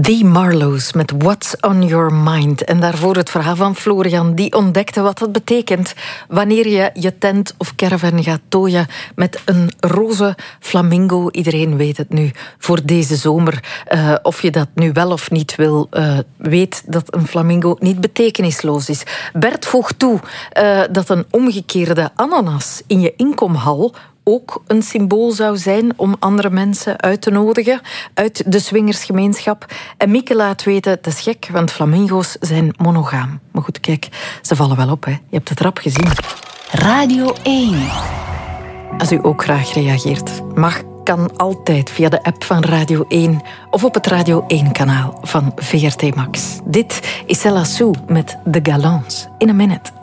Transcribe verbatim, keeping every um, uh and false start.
The Marlows met What's on Your Mind. En daarvoor het verhaal van Florian, die ontdekte wat dat betekent wanneer je je tent of caravan gaat tooien met een roze flamingo. Iedereen weet het nu voor deze zomer. Uh, of je dat nu wel of niet wil, uh, weet dat een flamingo niet betekenisloos is. Bert voegt toe uh, dat een omgekeerde ananas in je inkomhal ook een symbool zou zijn om andere mensen uit te nodigen uit de swingersgemeenschap. En Mieke laat weten, dat is gek, want flamingo's zijn monogaam. Maar goed, kijk, ze vallen wel op, hè. Je hebt het rap gezien. Radio één. Als u ook graag reageert, mag, kan altijd via de app van Radio één of op het Radio één-kanaal van V R T Max. Dit is Cella Sou met The Galants in a Minute.